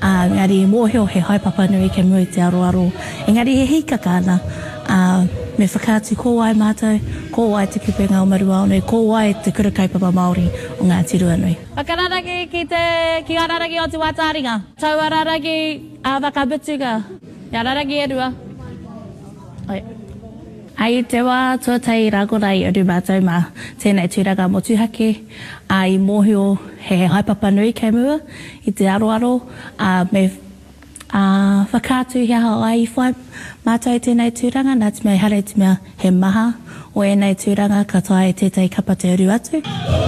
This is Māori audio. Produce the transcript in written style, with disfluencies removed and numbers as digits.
ngari mōhio he haipapa nui ke muri te aroaro. Engari he hikaka ana, me whakaatu ko ai mātou, ko ai te kupenga o Marua Anui, ko ai te kura kaipapa Māori o ngā tirua nui. Whakararaki ki araraki o te wātāringa. Tau araraki whakabutuga. Ia araraki e rua. Oi. Ai te wā tuatai ragorai o mātou mā tēnei tūranga mō tūhake, i mōhio he haipapa nui kei mua i te aroaro, me whakātu hea ho ai whai mātou tēnei tūranga, nā te mea hare te mea he maha o enei tūranga katoa e tētai kapa te uru atu.